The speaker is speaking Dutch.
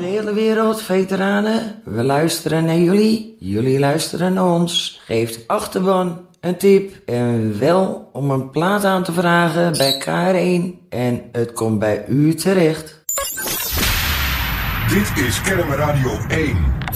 hele wereld, veteranen, we luisteren naar jullie. Jullie luisteren naar ons. Geeft achterban een tip en wel om een plaat aan te vragen bij KR1 en het komt bij u terecht. Dit is Kerm Radio 1.